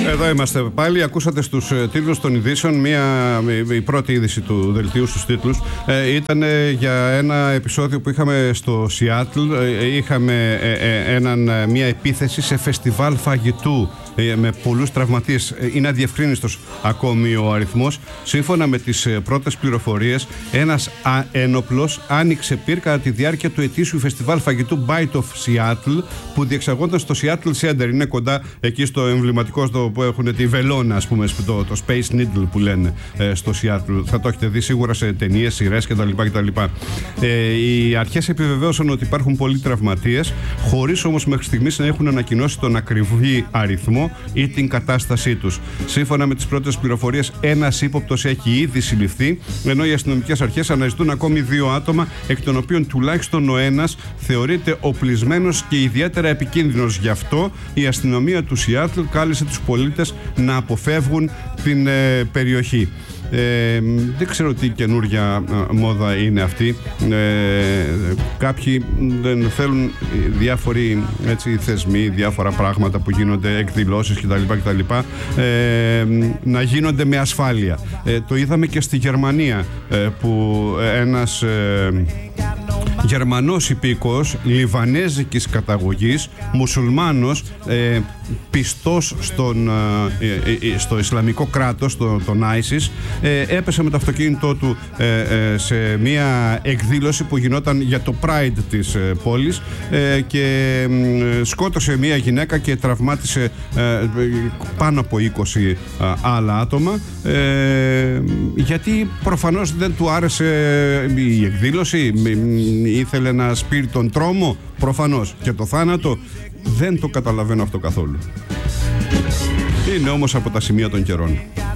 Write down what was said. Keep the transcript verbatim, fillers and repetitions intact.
Εδώ είμαστε πάλι. Ακούσατε στους τίτλους των ειδήσεων. Μία, η πρώτη είδηση του δελτίου στους τίτλους ε, ήταν για ένα επεισόδιο που είχαμε στο Σιάτλ. Ε, είχαμε ε, ε, έναν, μία επίθεση σε φεστιβάλ φαγητού ε, με πολλούς τραυματίες. Είναι αδιευκρίνιστος ακόμη ο αριθμός. Σύμφωνα με τις πρώτες πληροφορίες, ένας ένοπλος άνοιξε πυρ κατά τη διάρκεια του ετήσιου φεστιβάλ φαγητού Bite of Seattle που διεξαγόταν στο Seattle Center. Είναι κοντά εκεί στο εμβληματικό στο που έχουν τη βελόνα, ας πούμε, το, το Space Needle που λένε ε, στο Seattle. Θα το έχετε δει σίγουρα σε ταινίες, σειρές κτλ. κτλ. Ε, οι αρχές επιβεβαίωσαν ότι υπάρχουν πολλοί τραυματίες, χωρίς όμως μέχρι στιγμής να έχουν ανακοινώσει τον ακριβή αριθμό ή την κατάστασή τους. Σύμφωνα με τις πρώτες πληροφορίες, ένας ύποπτος έχει ήδη συλληφθεί, ενώ οι αστυνομικές αρχές αναζητούν ακόμη δύο άτομα, εκ των οποίων τουλάχιστον ο ένας θεωρείται οπλισμένος και ιδιαίτερα επικίνδυνος. Γι' αυτό η αστυνομία του Σιάτλ κάλεσε τους πολίτες να αποφεύγουν την ε, περιοχή. Ε, δεν ξέρω τι καινούρια ε, μόδα είναι αυτή. Ε, κάποιοι δεν θέλουν διάφοροι έτσι, θεσμοί, διάφορα πράγματα που γίνονται, εκδηλώσεις κτλ. κτλ ε, να γίνονται με ασφάλεια. Ε, το είδαμε και στη Γερμανία ε, που ένας ε, Γερμανός υπήκοος Λιβανέζικης καταγωγής, μουσουλμάνος, ε, πιστός στον, ε, ε, στο Ισλαμικό κράτος, το, τον άισις, ε, έπεσε με το αυτοκίνητό του ε, ε, σε μια εκδήλωση που γινόταν για το Pride της ε, πόλης ε, και ε, σκότωσε μια γυναίκα και τραυμάτισε ε, πάνω από είκοσι ε, άλλα άτομα, ε, γιατί προφανώς δεν του άρεσε η εκδήλωση, ήθελε να σπείρει τον τρόμο, προφανώς, και το θάνατο. Δεν το καταλαβαίνω αυτό καθόλου. Είναι όμως από τα σημεία των καιρών.